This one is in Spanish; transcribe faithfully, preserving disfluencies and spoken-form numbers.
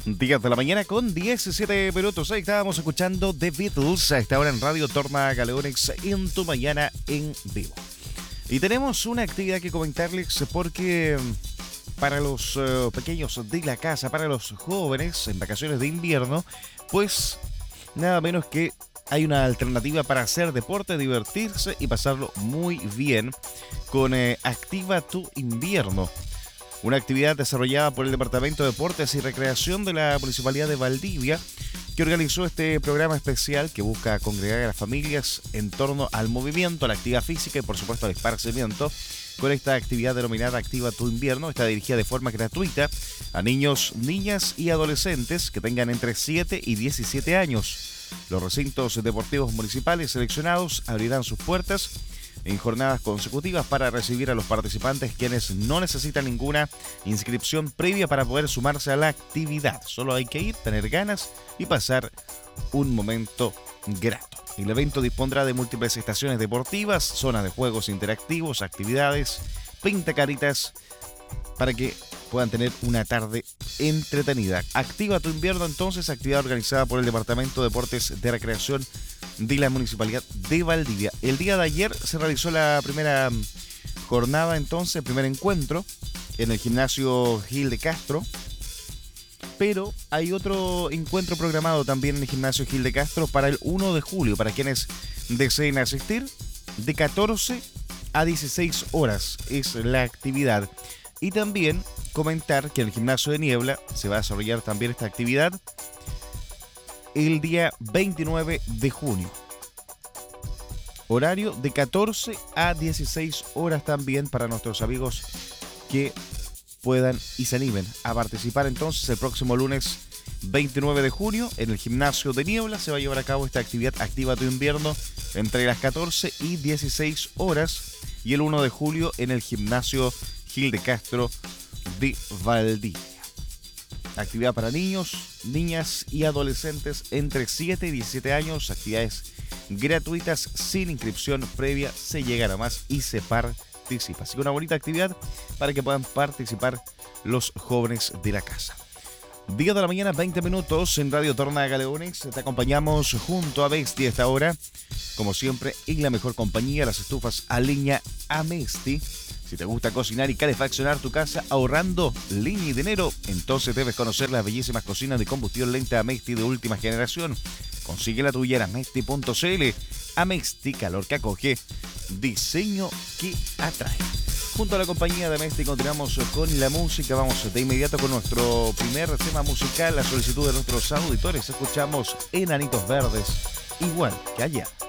diez de la mañana con diecisiete minutos. Ahí estábamos escuchando The Beatles a esta hora en Radio Torna Galeonex en tu mañana en vivo. Y tenemos una actividad que comentarles porque para los uh, pequeños de la casa, para los jóvenes en vacaciones de invierno, pues nada menos que hay una alternativa para hacer deporte, divertirse y pasarlo muy bien con eh, Activa tu Invierno. Una actividad desarrollada por el Departamento de Deportes y Recreación de la Municipalidad de Valdivia, que organizó este programa especial que busca congregar a las familias en torno al movimiento, a la actividad física y por supuesto al esparcimiento. Con esta actividad denominada Activa tu Invierno, está dirigida de forma gratuita a niños, niñas y adolescentes que tengan entre siete y diecisiete años. Los recintos deportivos municipales seleccionados abrirán sus puertas en jornadas consecutivas para recibir a los participantes quienes no necesitan ninguna inscripción previa para poder sumarse a la actividad. Solo hay que ir, tener ganas y pasar un momento grato. El evento dispondrá de múltiples estaciones deportivas, zonas de juegos interactivos, actividades, pintacaritas para que puedan tener una tarde entretenida. Activa tu Invierno, entonces, actividad organizada por el Departamento de Deportes de Recreación de la Municipalidad de Valdivia. El día de ayer se realizó la primera jornada, entonces, el primer encuentro en el gimnasio Gil de Castro, pero hay otro encuentro programado también en el gimnasio Gil de Castro para el primero de julio, para quienes deseen asistir, de catorce a dieciséis horas es la actividad. Y también comentar que en el gimnasio de Niebla se va a desarrollar también esta actividad el día veintinueve de junio. Horario de catorce a dieciséis horas también para nuestros amigos que puedan y se animen a participar. Entonces el próximo lunes veintinueve de junio en el gimnasio de Niebla se va a llevar a cabo esta actividad Activa tu Invierno entre las catorce y dieciséis horas, y el primero de julio en el gimnasio Gil de Castro de Valdivia. Actividad para niños, niñas y adolescentes entre siete y diecisiete años, actividades gratuitas sin inscripción previa, se llega a más y se participa. Así que una bonita actividad para que puedan participar los jóvenes de la casa. diez de la mañana, veinte minutos en Radio Torna Galeonex. Te acompañamos junto a Amesti a esta hora, como siempre, en la mejor compañía, las estufas a leña Amesti. Si te gusta cocinar y calefaccionar tu casa ahorrando leña y dinero, entonces debes conocer las bellísimas cocinas de combustión lenta Amesti de última generación. Consigue la tuya en amesti punto cl. Amesti, calor que acoge, diseño que atrae. Junto a la compañía de Amesti continuamos con la música. Vamos de inmediato con nuestro primer tema musical, la solicitud de nuestros auditores. Escuchamos Enanitos Verdes, igual que ayer.